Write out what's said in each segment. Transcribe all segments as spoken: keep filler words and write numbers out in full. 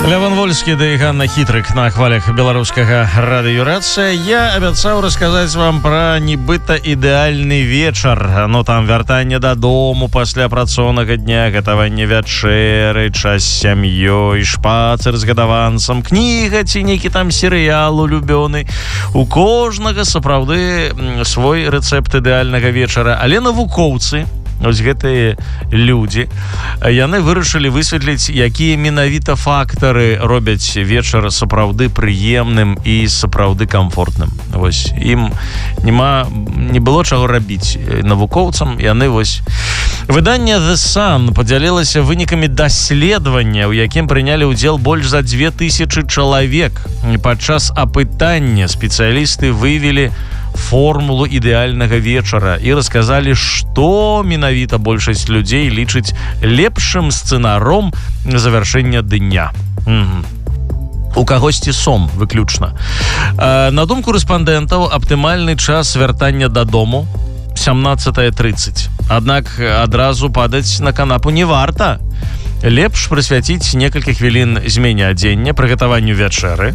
Лявон Вольскі ды Ганна Хітрык на хвалях беларускага радыёрацыя. Я абяцаў расказаць вам пра нібыта ідэальны вечар. Ну там вяртанне дадому пасля працоўнага дня, гатаванне вячэры, час з сям'ёй, шпацыр з гадаванцам, кніга ці нейкі там серыял улюбёны. У кожнага сапраўды свой рэцэпт ідэальнага вечара, але навукоўцы, ось гэтыя людзі, яны вырашылі высветліць, якія менавіта фактары робяць вечар сапраўды прыемным і сапраўды камфортным. Вось ім нема не было чаго рабіць навукоўцам. Яны вось выданне The Sun падзялілася вынікамі даследавання, у якім прынялі ўдзел больш за дзве тысячы чалавек. Падчас апытання спецыялісты выявілі формулу ідэальнага вечара і расказалі, што менавіта большасць людзей лічыць лепшым сцэнаром завяршэння дня. У кагосьці сон выключна. На думку рэспандэнтаў, аптымальны час вяртання дадому сямнадцатая трыццаць. Аднак адразу падаць на канапу не варта. Лепш прысвяціць некалькі хвілін змене адзення, прыгатаванню вячэры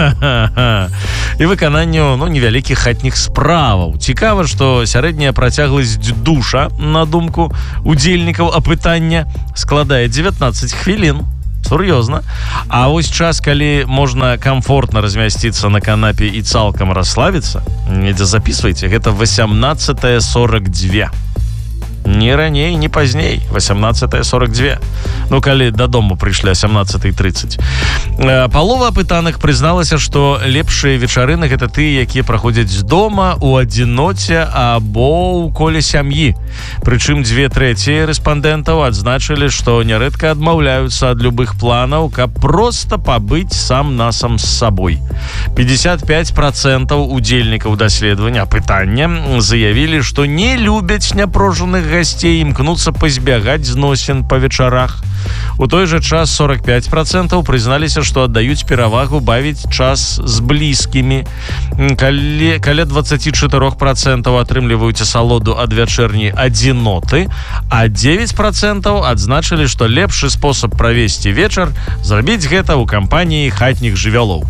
і выкананню ну, невялікіх хатніх справаў. Цікава, што сярэдняя працягласць душа, на думку удзельнікаў апытання, складае дзевятнаццаць хвілін. Сур'ёзна. А вось час, калі можна камфортна размясціцца на канапе і цалкам расслабіцца, недзе запісвайце, гэта васямнадцатая сорак дзве. Не раней, не пазней. восемнадцатая сорок два. Ну, калі дадому прыйшлі сямнадцатая трыццаць. Палова апытаных прызналася, што лепшыя вечарыны гэта тыя, якія праходзяць з дома, у адзіноце або ў коле сям'і. Прычым дзве трэці рэспандэнтаў адзначылі, што нярэдка адмаўляюцца ад любых планаў, каб проста пабыць сам-насам з сабой. пятьдесят пять процентов удзельнікаў даследавання апытання заявілі, што не любяць няпрошаных гасцей, імкнуцца пазбягаць зносін па вечарах. У той жа час сорок пять процентов прызналіся, што аддаюць перавагу бавіць час з блізкімі. Каля, каля двадцать четыре процентов атрымліваюць асалоду ад вячэрняй адзіноты, а девять процентов адзначылі, што лепшы спосаб правесці вечар зрабіць гэта ў кампаніі хатніх жывёлаў.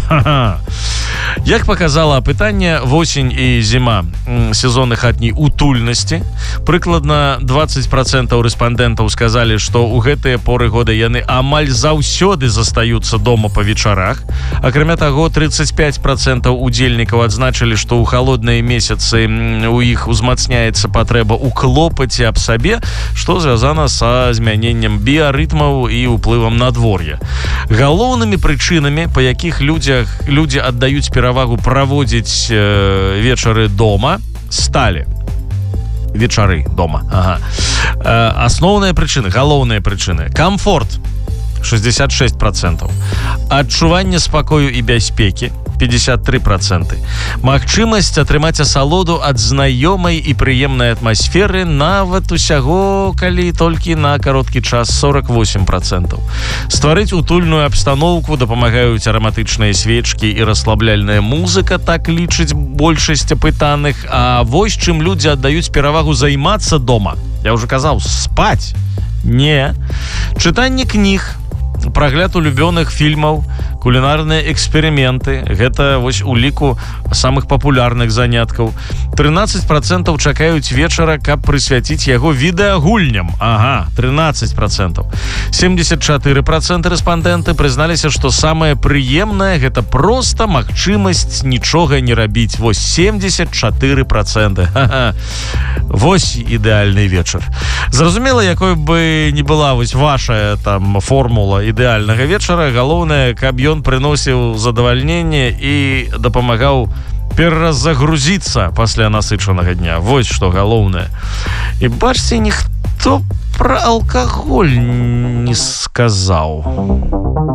Як показала апытанне, восень і зіма сезоны хатняй утульнасці. Прыкладна двадцать процентов рэспандэнтаў сказалі, што ў гэтыя поры года яны амаль заўсёды застаюцца дома па вечарах. Акрамя таго, тридцать пять процентов удзельнікаў адзначылі, што ў халодныя месяцы у іх узмацняецца патрэба ў клопаце аб сабе, што звязана са змяненнем біярытмаў і ўплывам надвор'я. Галоўнымі прычынамі, па якіх людзях людзі аддаюць перавагу праводзіць э, вечары дома, сталі вечары дома. Ага. Э, асноўныя прычыны, галоўныя прычыны: камфорт шестьдесят шесть процентов, адчуванне спакою і бяспекі пятьдесят три процента, магчымасць атрымаць асалоду ад знаёмай і прыемнай атмасферы нават усяго калі толькі на кароткі час сорок восемь процентов. Стварыць утульную абстаноўку дапамагаюць араматычныя свечкі і расслабляльная музыка, так лічыць большасць апытаных. А вось чым людзі аддаюць перавагу займацца дома. Я ўжо казаў, спаць. Не. Чытанне кніг, прагляд улюбёных фільмаў, кулінарныя эксперыменты. Гэта вось у ліку самых папулярных заняткаў. тринадцать процентов чакаюць вечара, каб прысвяціць яго відэагульням. Ага, тринадцать процентов. семьдесят четыре процента рэспандэнты прызналіся, што самае прыемнае гэта проста магчымасць нічога не рабіць. Вось семьдесят четыре процента. Ага. Вось ідэальны вечар. Зразумела, якой бы не была вось ваша там формула ідэальнага вечара, галоўнае, каб ён прыносіў задавальненне і дапамагаў перазагрузіцца пасля насычанага дня. Вось што галоўнае. І бачце, ніхто пра алкаголь не сказаў.